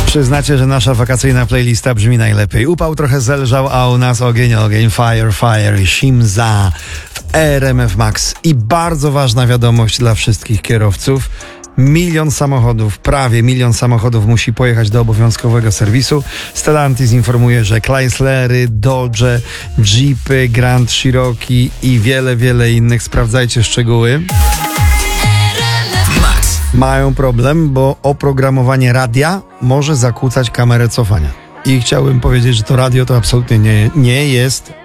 Przyznacie, że nasza wakacyjna playlista brzmi najlepiej. Upał trochę zelżał, a u nas ogień, fire, Simza w RMF Max. I bardzo ważna wiadomość dla wszystkich kierowców. Prawie 1 milion samochodów musi pojechać do obowiązkowego serwisu. Stellantis informuje, że Chryslery, Dodge, Jeepy, Grand Cherokee i wiele innych, sprawdzajcie szczegóły, mają problem, bo oprogramowanie radia może zakłócać kamerę cofania. I chciałbym powiedzieć, że to radio to absolutnie nie jest